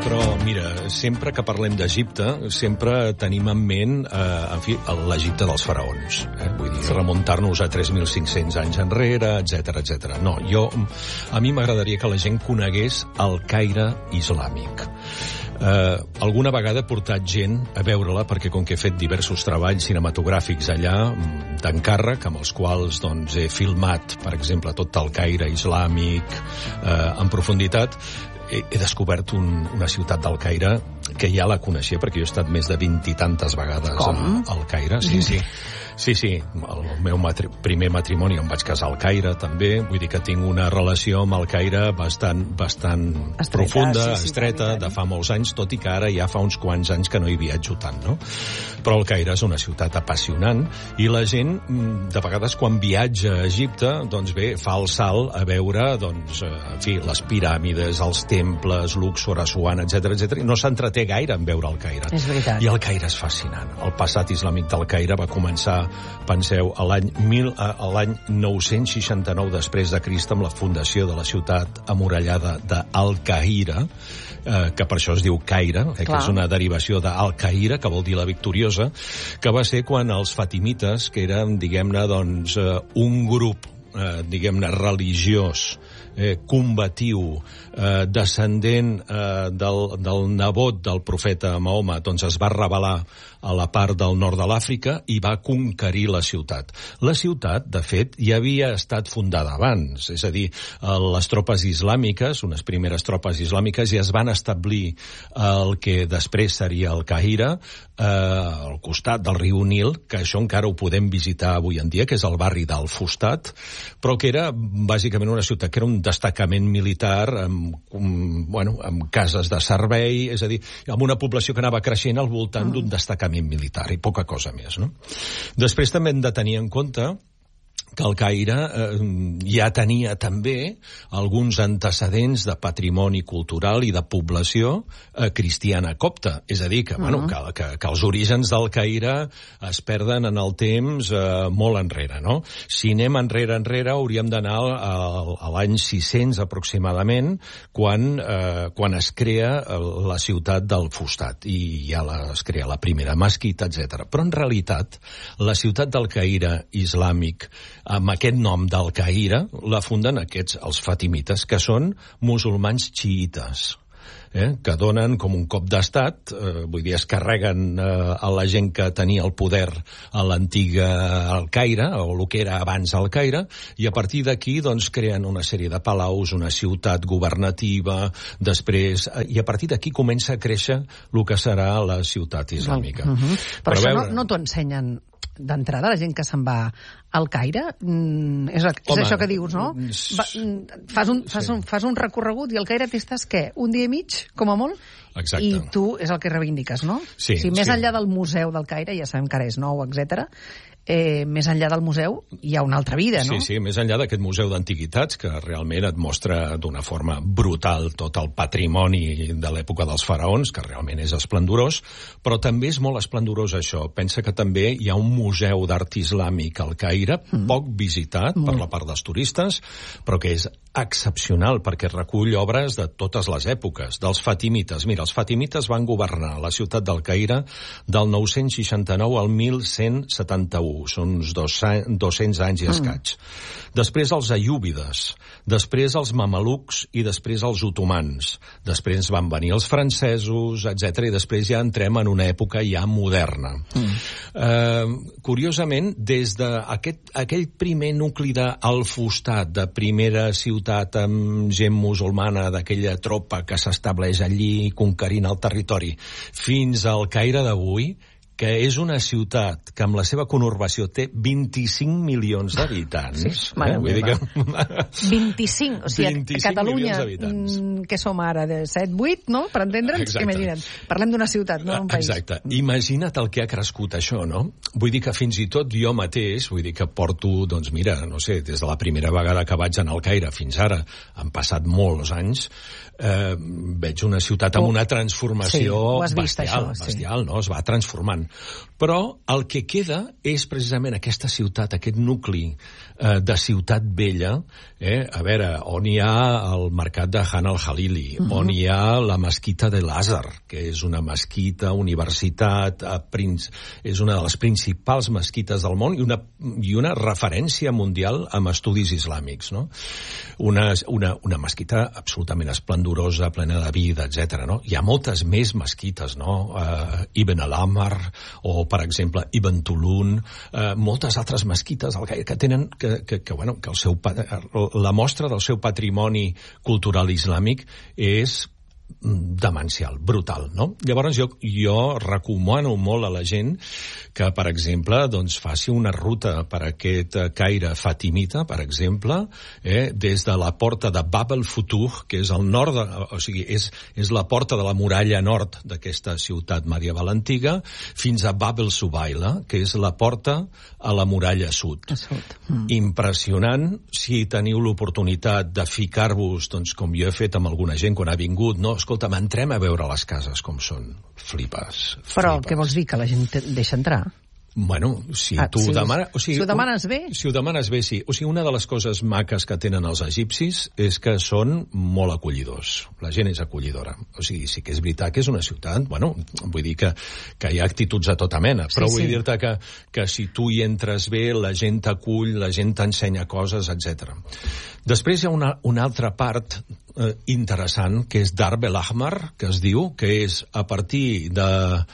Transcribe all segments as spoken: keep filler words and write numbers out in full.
Però, mira, sempre que parlem d'Egipte, sempre tenim en ment, eh, en fi, l'Egipte dels faraons. Eh? Vull dir, sí. remuntar-nos a tres mil cinc-cents anys enrere, etcètera, etcètera. No, jo, a mi m'agradaria que la gent conegués el Caire islàmic. Eh, alguna vegada he portat gent a veure-la, perquè com que he fet diversos treballs cinematogràfics allà, d'encàrrec, amb els quals doncs, he filmat, per exemple, tot el Caire islàmic eh, en profunditat, he, he descobert un, una ciutat del Caire que ja la coneixia, perquè jo he estat més de vint i tantes vegades Com? al Caire. Sí, sí. Sí, sí, el meu matri primer matrimoni em vaig casar al Caire, també. Vull dir que tinc una relació amb el Caire bastant, bastant estreta, profunda, sí, sí, estreta, de fa molts anys, tot i que ara ja fa uns quants anys que no hi viatjo tant, no? Però el Caire és una ciutat apassionant i la gent, de vegades, quan viatja a Egipte, doncs bé, fa el salt a veure, doncs, en fi, les piràmides, els temples, Luxor, Assuan, etcètera, etcètera, i no s'entreté gaire en veure el Caire. És veritat. I el Caire és fascinant. El passat islàmic del Caire va començar, penseu, a l'any mil a l'any nou-cents seixanta-nou després de Crist, amb la fundació de la ciutat amurallada d'Al-Kahira, eh, que per això es diu Caire, eh, que és una derivació d'Al-Kahira, que vol dir la victoriosa, que va ser quan els fatimites, que eren, diguem-ne, doncs, eh, un grup, eh, diguem-ne, religiós, eh, combatiu, eh, descendent eh, del, del nebot del profeta Mahoma, doncs es va rebel·lar a la part del nord de l'Àfrica i va conquerir la ciutat. La ciutat, de fet, ja havia estat fundada abans, és a dir, les tropes islàmiques, unes primeres tropes islàmiques, ja es van establir el que després seria el Kahira, eh, al costat del riu Nil, que això encara ho podem visitar avui en dia, que és el barri del Fustat, però que era bàsicament una ciutat que era un destacament militar amb, amb, bueno, amb cases de servei, és a dir, amb una població que anava creixent al voltant mm. d'un destacament militar i poca cosa més, no? Després també hem de tenir en compte que el Caire eh, ja tenia també alguns antecedents de patrimoni cultural i de població eh, cristiana copta. És a dir, que, uh-huh. bueno, que, que, que els orígens del Caire es perden en el temps eh, molt enrere, no? Si anem enrere, enrere, hauríem d'anar a l'any sis-cents aproximadament, quan, eh, quan es crea la ciutat del Fustat, i ja la, es crea la primera mesquita, etcètera. Però en realitat, la ciutat del Caire islàmic, amb aquest nom del Caire, la funden aquests, els fatimites, que són musulmans xiites, eh, que donen com un cop d'estat, eh, vull dir, es carreguen eh, a la gent que tenia el poder a l'antiga al Caire, o el que era abans al Caire, i a partir d'aquí doncs creen una sèrie de palaus, una ciutat governativa, després, eh, i a partir d'aquí comença a créixer el que serà la ciutat islàmica. Uh -huh. Però, Però això veure... no, no t'ho ensenyen d'entrada, la gent que se'n va al Caire? Mm, és, és Home, això que dius, no? Va, fas, un, fas, sí. un, fas un recorregut i al Caire t'estàs, què? Un dia i mig, com a molt? Exacte. I tu és el que reivindiques, no? Sí. O sigui, més sí. enllà del museu del Caire, ja sabem que ara és nou, etcètera, eh, més enllà del museu hi ha una altra vida, no? Sí, sí, més enllà d'aquest museu d'antiguitats, que realment et mostra d'una forma brutal tot el patrimoni de l'època dels faraons, que realment és esplendorós, però també és molt esplendorós això. Pensa que també hi ha un museu d'art islàmic al Caire, mm. poc visitat mm. per la part dels turistes, però que és excepcional, perquè recull obres de totes les èpoques, dels fatimites. Mira, els fatimites van governar la ciutat del Caire del nou-cents seixanta-nou al mil cent setanta-u, són uns dos-cents anys i escaig. Mm. Després els aiúbides, després els mamelucs i després els otomans. Després van venir els francesos, etcètera, i després ja entrem en una època ja moderna. Mm. Eh, curiosament, des d'aquest aquell primer nucli d'Al Fustat, de primera ciutat amb gent musulmana, d'aquella tropa que s'estableix allí conquerint el territori, fins al Caire d'avui, que és una ciutat que amb la seva conurbació té vint-i-cinc milions d'habitants. Sí, eh? Vull dir que... vint-i-cinc, o sigui, a Catalunya, que som ara, de set vuit, no?, per entendre'ns, imagina't. Parlem d'una ciutat, no d'un país. Exacte. Imagina't el que ha crescut això, no? Vull dir que fins i tot jo mateix, vull dir que porto, doncs mira, no sé, des de la primera vegada que vaig anar al Caire fins ara, han passat molts anys, eh, veig una ciutat amb una transformació sí, vist, bestial, això, sí. bestial, no? Es va transformant. Però el que queda és precisament aquesta ciutat, aquest nucli eh, de ciutat vella, eh, a veure, on hi ha el mercat de Han al-Halili, uh-huh. on hi ha la mesquita de l'Azhar, que és una mesquita, universitat, eh, princ, és una de les principals mesquites del món i una, i una referència mundial en estudis islàmics, no? Una, una, una mesquita absolutament esplendorosa, plena de vida, etcètera. No? Hi ha moltes més mesquites, no? Uh, Ibn al-Amar, o per exemple, Ibn Tulun, eh, moltes altres mesquites al Caire que tenen, que, que, que, bueno, que el seu, la mostra del seu patrimoni cultural islàmic és demencial, brutal, no? Llavors jo, jo recomano molt a la gent que, per exemple, doncs faci una ruta per aquest Caire fatimita, per exemple, eh, des de la porta de Bab el-Futuh, que és al nord, de, o sigui, és, és la porta de la muralla nord d'aquesta ciutat medieval antiga, fins a Bab el-Subaila, que és la porta a la muralla sud. Mm. Impressionant. Si teniu l'oportunitat de ficar-vos, doncs, com jo he fet amb alguna gent quan ha vingut, no? Escolta, entrem a veure les cases com són. Flipes. Però flipes. què vols dir, que la gent te deixa entrar? Bueno, si ah, tu si demanes... O sigui, si ho demanes bé? Si ho demanes bé, sí. O sigui, una de les coses maques que tenen els egipcis és que són molt acollidors. La gent és acollidora. O sigui, sí que és veritat que és una ciutat, bueno, vull dir que, que hi ha actituds de tota mena, però sí, vull sí. dir-te que, que si tu hi entres bé, la gent t'acull, la gent t'ensenya coses, etcètera. Després hi ha una, una altra part eh, interessant, que és Darb el-Ahmar, que es diu, que és a partir de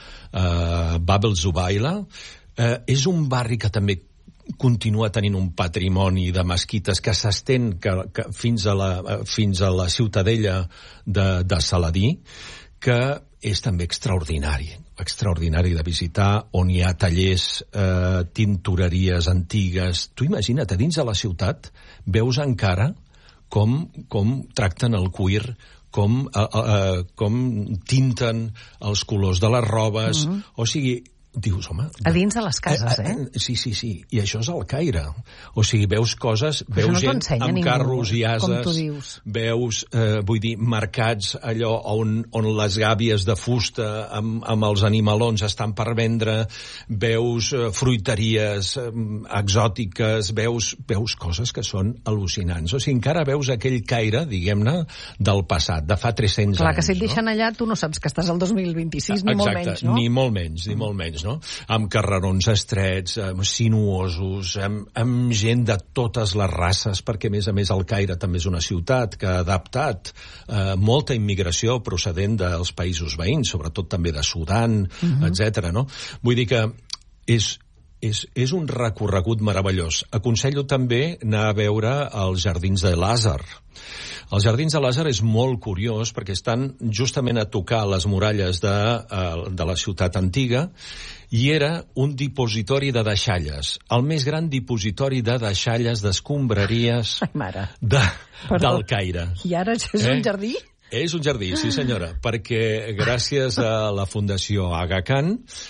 eh, Bab el-Zubaila. Eh, és un barri que també continua tenint un patrimoni de mesquites que s'estén que, que fins, a la, fins a la ciutadella de, de Saladí, que és també extraordinari, extraordinari de visitar, on hi ha tallers, eh, tintoreries antigues. Tu imagina't, a dins de la ciutat veus encara com, com tracten el cuir, com, eh, eh, com tinten els colors de les robes, mm-hmm. o sigui... Dius, home... A dins de les cases, eh? eh? Sí, sí, sí. I això és el Caire. O sigui, veus coses, veus no gent amb ningú, carros i ases, veus, eh, vull dir, mercats allò on, on les gàbies de fusta amb, amb els animalons estan per vendre, veus eh, fruiteries eh, exòtiques, veus, veus coses que són al·lucinants. O sigui, encara veus aquell Caire, diguem-ne, del passat, de fa tres-cents Clar, anys. Clar, que si et deixen no? allà, tu no saps que estàs al dos mil vint-sis, ni Exacte, molt menys, no? ni molt menys, ni molt menys. No? Amb carrerons estrets, amb sinuosos, amb, amb gent de totes les races, perquè a més a més el Caire també és una ciutat que ha adaptat eh, molta immigració procedent dels països veïns, sobretot també de Sudan, uh-huh. etcètera. No? Vull dir que és, és, és un recorregut meravellós. Aconsello també anar a veure els jardins de l'Azhar. Els jardins de l'Azhar és molt curiós perquè estan justament a tocar les muralles de, de la ciutat antiga i era un dipositori de deixalles, el més gran dipositori de deixalles, d'escombraries de, del Caire. I ara és eh? un jardí? És un jardí, sí senyora, perquè gràcies a la Fundació Aga Khan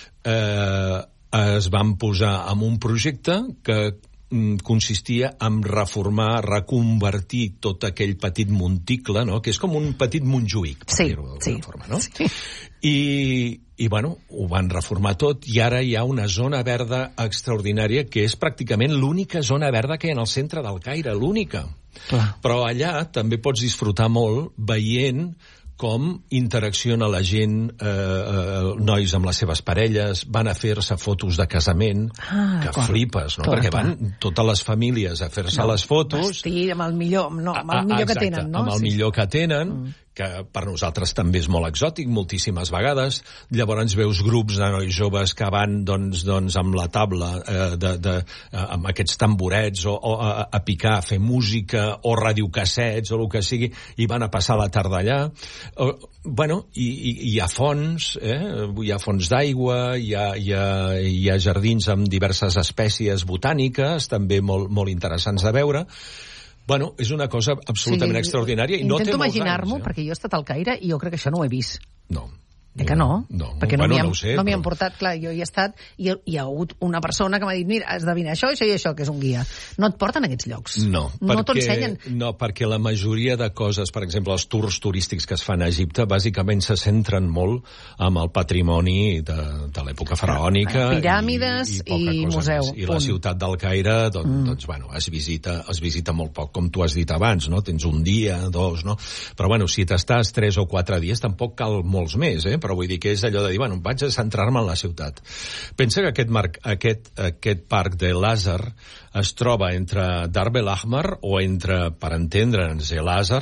eh, es van posar en un projecte que consistia en reformar, reconvertir tot aquell petit monticle, no? Que és com un petit Montjuïc, per sí, dir-ho d'alguna sí, forma, no? Sí. I, i, bueno, ho van reformar tot i ara hi ha una zona verda extraordinària que és pràcticament l'única zona verda que hi ha en el centre del Caire, l'única. Clar. Però allà també pots disfrutar molt veient com interacciona la gent, eh, eh, nois amb les seves parelles, van a fer-se fotos de casament, ah, que clar, flipes, no? clar, Perquè clar. van totes les famílies a fer-se no, les fotos. Vestir amb el millor, no, amb el ah, millor exacte, que tenen, no? amb el sí. millor que tenen, mm. que per nosaltres també és molt exòtic, moltíssimes vegades. Llavors veus grups de nois joves que van doncs, doncs, amb la taula, eh, de, de, eh, amb aquests tamborets, o, o a, a picar, a fer música, o radiocassets, o el que sigui, i van a passar la tarda allà. O, bueno, i, i, hi ha fonts, eh? hi ha fonts d'aigua, hi ha, hi, ha, hi ha jardins amb diverses espècies botàniques, també molt, molt interessants de veure. Bueno, és una cosa absolutament sí, extraordinària i no té molts anys. Intento imaginar-m'ho, eh? perquè jo he estat al Caire i jo crec que això no ho he vist. No. Eh que no? No, perquè no bueno, m'hi han, no ho sé, no m'hi han però... portat, clar, jo hi he estat i hi ha hagut una persona que m'ha dit, mira, has de venir això, això i això, que és un guia. No et porten a aquests llocs. No, no perquè, t'ensenyen. No, perquè la majoria de coses, per exemple, els tours turístics que es fan a Egipte, bàsicament se centren molt amb el patrimoni de, de l'època faraònica. Piràmides i, i, i museu. Més. I la ciutat del Caire, doncs, mm. doncs bueno, es visita, es visita molt poc, com tu has dit abans, no? Tens un dia, dos, no? Però bueno, si t'estàs tres o quatre dies, tampoc cal molts més, eh? Però vull dir que és allò de dir, bueno, vaig a centrar-me en la ciutat. Pensa que aquest, marc, aquest, aquest parc de Lázar es troba entre Darb el Ahmar o entre, per entendre'ns, el Lázar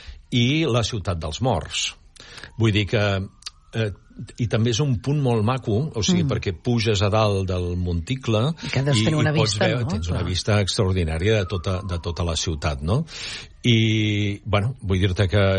i la ciutat dels morts. Vull dir que... Eh, i també és un punt molt maco, o sigui, mm. perquè puges a dalt del monticle i, i, i pots vista, veure, no? tens Clar. una vista extraordinària de tota, de tota la ciutat, no? I, bueno, vull dir-te que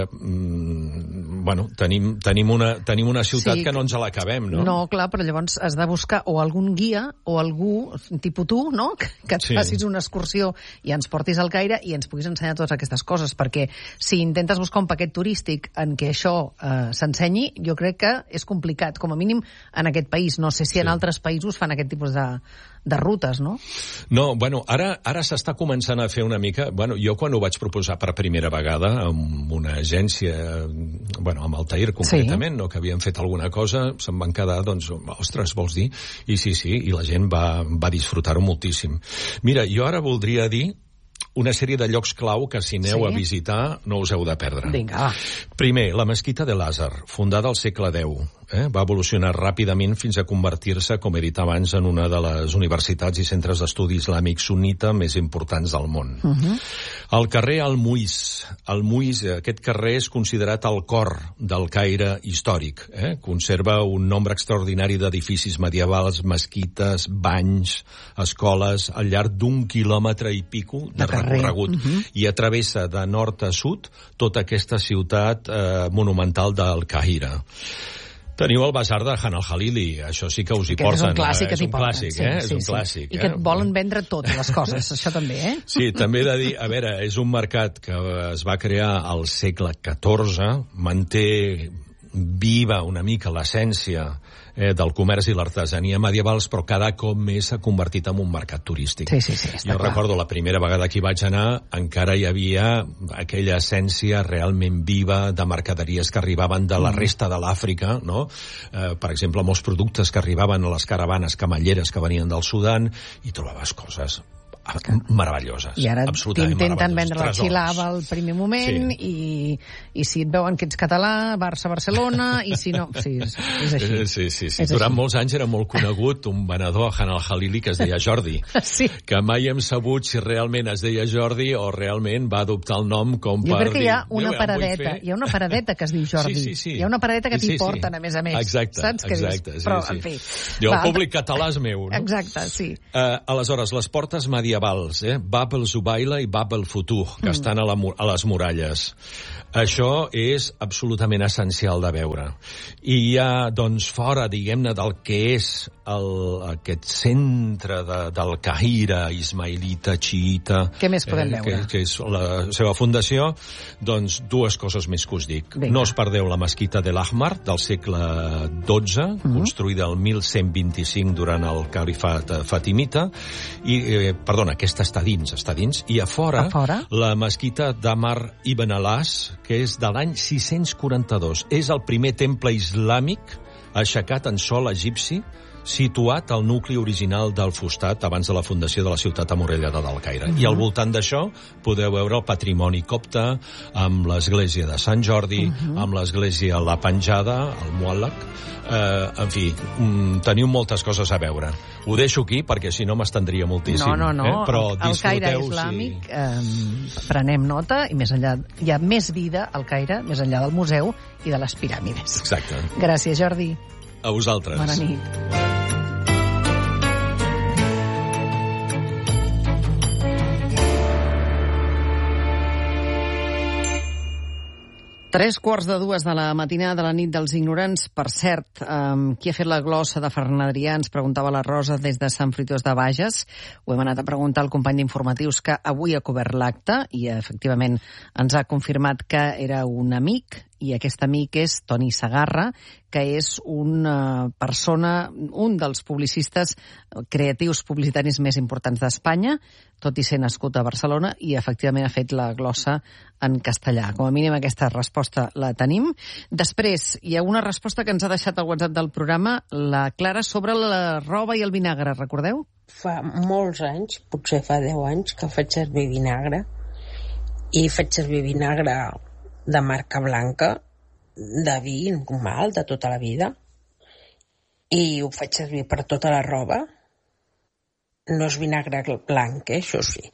mm, bueno, tenim, tenim, una, tenim una ciutat sí, que no ens l'acabem, no? No, clar, però llavors has de buscar o algun guia o algú, tipus tu, no?, que, que et sí. facis una excursió i ens portis al Caire i ens puguis ensenyar totes aquestes coses, perquè si intentes buscar un paquet turístic en què això eh, s'ensenyi, jo crec que és complicat, com a mínim en aquest país. No sé si sí. en altres països fan aquest tipus de, de rutes, no? No, bueno, ara, ara s'està començant a fer una mica... Bueno, jo quan ho vaig proposar per primera vegada amb una agència, bueno, amb Altair concretament, sí. no, que havien fet alguna cosa, se'n van quedar, doncs, ostres, vols dir? I sí, sí, i la gent va, va disfrutar-ho moltíssim. Mira, jo ara voldria dir una sèrie de llocs clau que si aneu sí. a visitar no us heu de perdre. Vinga. Primer, la mesquita de Lázar, fundada al segle deu. Eh? Va evolucionar ràpidament fins a convertir-se, com he dit abans, en una de les universitats i centres d'estudi islàmic sunnita més importants del món. Uh -huh. El carrer Al-Muís. Al-Muís, aquest carrer és considerat el cor del Caire històric. Eh? Conserva un nombre extraordinari d'edificis medievals, mesquites, banys, escoles, al llarg d'un quilòmetre i pico de recorregut. Uh -huh. I atravessa de nord a sud tota aquesta ciutat eh, monumental del Caire. Teniu el basar de Han al-Halili, això sí que us hi Aquest porten. És un clàssic, eh? És un clàssic, sí, eh? Sí, és un sí. clàssic. I que et volen vendre totes les coses, això també, eh? Sí, també he de dir, a veure, és un mercat que es va crear al segle catorze, manté viva una mica l'essència eh, del comerç i l'artesania medievals, però cada cop més s'ha convertit en un mercat turístic. Sí, sí, sí, està jo clar. recordo la primera vegada que hi vaig anar, encara hi havia aquella essència realment viva de mercaderies que arribaven de la resta de l'Àfrica, no? Eh, per exemple, molts productes que arribaven a les caravanes camelleres que venien del Sudan, i trobaves coses meravelloses. I ara t'intenten vendre la xilava al primer moment, sí. i, i si et veuen que ets català, Barça-Barcelona, i si no... Sí, és, és així. Sí, sí, sí. És Durant així. molts anys era molt conegut un venedor a Han al-Halili que es deia Jordi, sí. que mai hem sabut si realment es deia Jordi o realment va adoptar el nom com jo per dir... Jo crec que hi ha una paradeta, fer... hi ha una paradeta que es diu Jordi. Sí, sí, sí. Hi ha una paradeta que t'hi sí, sí. porten, a més a més. Exacte, saps què exacte. dius? Sí, Però, sí. en fi... Jo, va, el públic català és meu, no? Exacte, sí. Uh, aleshores, les portes medievals, eh? Bab el-Zubayla i Bab el-Futuh, que mm. estan a, la, a les muralles. Això és absolutament essencial de veure. I hi ha, doncs, fora, diguem-ne, del que és el, aquest centre de, del Caire, ismailita, xiita... Què més podem eh, veure? Que, que és la seva fundació, doncs, dues coses més que us dic. Vinga. No us perdeu la mesquita de l'Ahmar, del segle dotze, mm-hmm. construïda el mil cent vint-i-cinc durant el califat fatimita, i, eh, perdona, aquesta està dins, està dins, i a fora, a fora? la mesquita d'Amar ibn Alas, que és de l'any sis-cents quaranta-dos. És el primer temple islàmic aixecat en sòl egipci, situat al nucli original del Fustat abans de la fundació de la ciutat amurallada del Caire. Uh-huh. I al voltant d'això podeu veure el patrimoni copte, amb l'església de Sant Jordi, uh-huh. amb l'església La Penjada, el Muàl·lac. Eh, en fi, mm, teniu moltes coses a veure. Ho deixo aquí perquè si no m'estendria moltíssim. No, no, no. Eh? Però el, el Caire islàmic, si... eh, prenem nota, i més enllà, hi ha més vida al Caire, més enllà del museu i de les piràmides. Exacte. Gràcies, Jordi. A vosaltres. Bona nit. Tres quarts de dues de la matinada de la nit dels ignorants. Per cert, um, qui ha fet la glossa de Ferran Adrià? Ens preguntava la Rosa des de Sant Fruitós de Bages. Ho hem anat a preguntar al company d'informatius que avui ha cobert l'acte i efectivament ens ha confirmat que era un amic i aquest amic és Toni Segarra, que és una persona, un dels publicistes creatius publicitaris més importants d'Espanya, tot i ser nascut a Barcelona, i efectivament ha fet la glossa en castellà. Com a mínim aquesta resposta la tenim. Després, hi ha una resposta que ens ha deixat al WhatsApp del programa la Clara sobre la roba i el vinagre, recordeu? Fa molts anys, potser fa deu anys, que faig servir vinagre, i faig servir vinagre de marca blanca, de vi normal, de tota la vida, i ho faig servir per tota la roba. No és vinagre blanc, eh, això sí.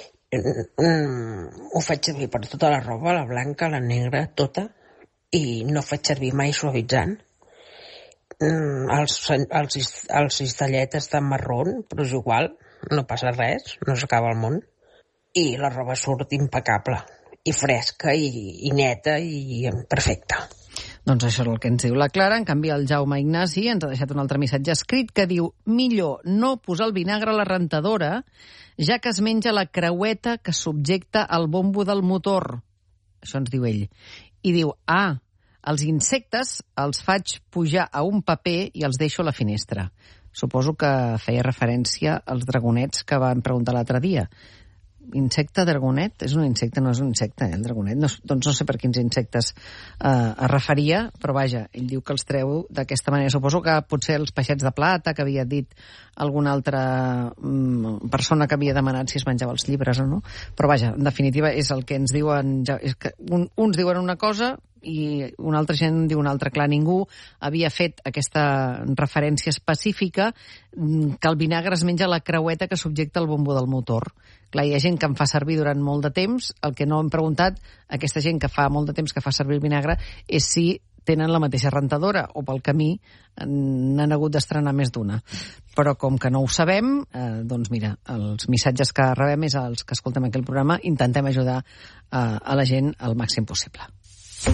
Mm, ho faig servir per tota la roba, la blanca, la negra, tota, i no faig servir mai suavitzant. Mm, els, els, els cistellets estan marrón, però és igual, no passa res, no s'acaba el món. I la roba surt impecable, i fresca, i, i neta, i perfecta. Doncs això és el que ens diu la Clara. En canvi, el Jaume Ignasi ens ha deixat un altre missatge escrit que diu: millor no posar el vinagre a la rentadora, ja que es menja la creueta que subjecta el bombo del motor. Això ens diu ell. I diu: ah, els insectes els faig pujar a un paper i els deixo a la finestra. Suposo que feia referència als dragonets que vam preguntar l'altre dia. Insecte, dragonet? És un insecte, no és un insecte, eh, el dragonet. No, doncs no sé per quins insectes eh, es referia, però vaja, ell diu que els treu d'aquesta manera. Suposo que potser els peixets de plata, que havia dit alguna altra mm, persona que havia demanat si es menjava els llibres o no. Però vaja, en definitiva, és el que ens diuen... És que un, uns diuen una cosa i una altra gent diu una altra. Clar, ningú havia fet aquesta referència específica que el vinagre es menja la creueta que subjecta el bombo del motor. Clar, hi ha gent que en fa servir durant molt de temps. El que no hem preguntat, aquesta gent que fa molt de temps que fa servir el vinagre, és si tenen la mateixa rentadora o pel camí n'han hagut d'estrenar més d'una. Però com que no ho sabem, eh, doncs mira, els missatges que rebem és els que escoltem aquí el programa, intentem ajudar eh, a la gent al màxim possible.